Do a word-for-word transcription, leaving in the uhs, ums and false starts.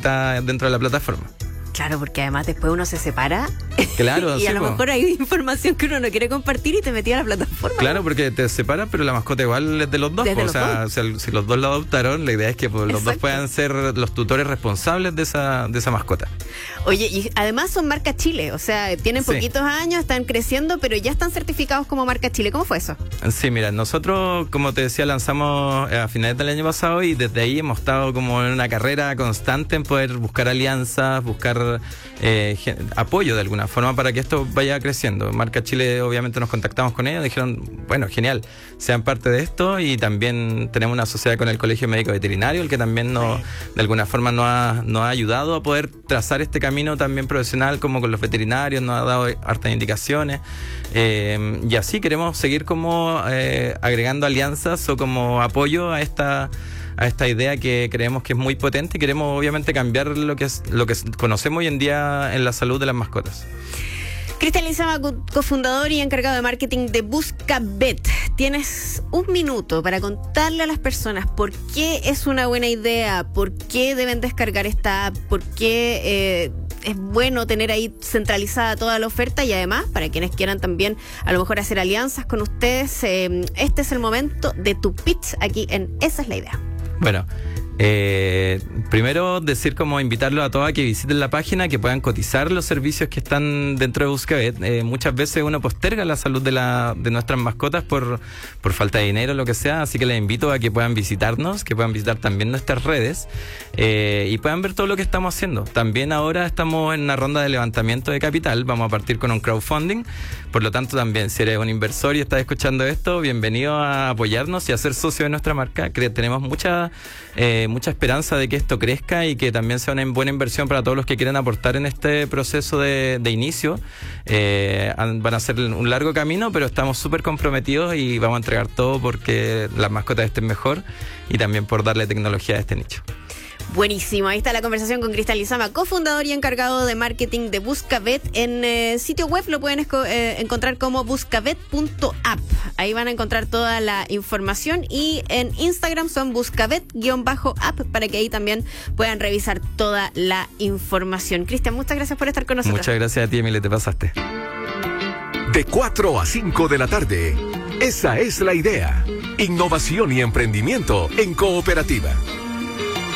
mascota dentro de la plataforma. Claro, porque además después uno se separa Claro, y sí, a lo po. mejor hay información que uno no quiere compartir y te metí a la plataforma. Claro, porque te separas, pero la mascota igual es de los dos. Desde Po. O los sea, dos. si, si los dos la adoptaron, la idea es que pues, los dos Exacto. puedan ser los tutores responsables de esa, de esa mascota. Oye, y además son marca Chile, o sea, tienen Sí. poquitos años, están creciendo, pero ya están certificados como marca Chile. ¿Cómo fue eso? Sí, mira, nosotros, como te decía, lanzamos a finales del año pasado y desde ahí hemos estado como en una carrera constante en poder buscar alianzas, buscar eh, gen- apoyo de alguna forma para que esto vaya creciendo. Marca Chile, obviamente nos contactamos con ellos, dijeron, bueno, genial, sean parte de esto, y también tenemos una sociedad con el Colegio Médico Veterinario, el que también nos, de alguna forma nos ha, nos ha ayudado a poder trazar este camino también profesional, como con los veterinarios, nos ha dado hartas indicaciones, eh, y así queremos seguir como eh, agregando alianzas o como apoyo a esta a esta idea que creemos que es muy potente, y queremos obviamente cambiar lo que es lo que conocemos hoy en día en la salud de las mascotas. Cristian Lizama, co- cofundador y encargado de marketing de Buscavet. Tienes un minuto para contarle a las personas por qué es una buena idea, por qué deben descargar esta app, por qué eh, es bueno tener ahí centralizada toda la oferta, y además, para quienes quieran también a lo mejor hacer alianzas con ustedes, eh, este es el momento de tu pitch aquí en Esa es la Idea. Bueno, eh, primero decir como invitarlos a todos a que visiten la página, que puedan cotizar los servicios que están dentro de Buscavet. Eh, muchas veces uno posterga la salud de, la, de nuestras mascotas por, por falta de dinero, lo que sea, así que les invito a que puedan visitarnos, que puedan visitar también nuestras redes eh, y puedan ver todo lo que estamos haciendo. También ahora estamos en una ronda de levantamiento de capital, vamos a partir con un crowdfunding, por lo tanto también si eres un inversor y estás escuchando esto, bienvenido a apoyarnos y a ser socio de nuestra marca. Cre- tenemos mucha, eh, mucha esperanza de que esto crezca y que también sea una buena inversión para todos los que quieren aportar en este proceso de, de inicio. Eh, han- van a ser un largo camino, pero estamos súper comprometidos y vamos a entregar todo porque las mascotas estén mejor y también por darle tecnología a este nicho. Buenísimo, ahí está la conversación con Cristian Lizama, cofundador y encargado de marketing de Buscavet. En eh, sitio web lo pueden esco- eh, encontrar como buscavet punto app. Ahí van a encontrar toda la información, y en Instagram son buscavet-app para que ahí también puedan revisar toda la información. Cristian, muchas gracias por estar con nosotros. Muchas gracias a ti, Emile, te pasaste. De cuatro a cinco de la tarde, Esa es la Idea. Innovación y emprendimiento en cooperativa.